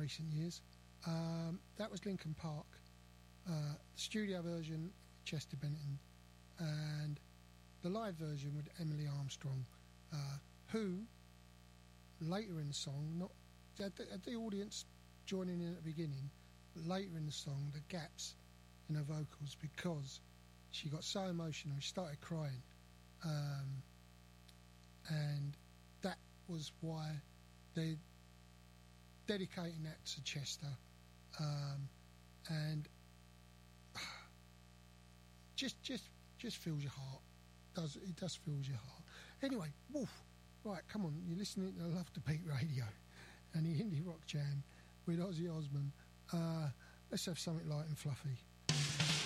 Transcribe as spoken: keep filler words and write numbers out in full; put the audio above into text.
recent years. Um, that was Linkin Park, uh, the studio version with Chester Bennington, and the live version with Emily Armstrong, uh, who later in the song, not had the, had the audience joining in at the beginning, but later in the song, the gaps in her vocals, because she got so emotional, she started crying, um, and that was why they're dedicating that to Chester, um, and just just just fills your heart. Does it does fills your heart. Anyway, Wolf, right, come on, you're listening to Love to Beat Radio and the Indie Rock Jam with Ozzy Osbourne. Uh, let's have something light and fluffy.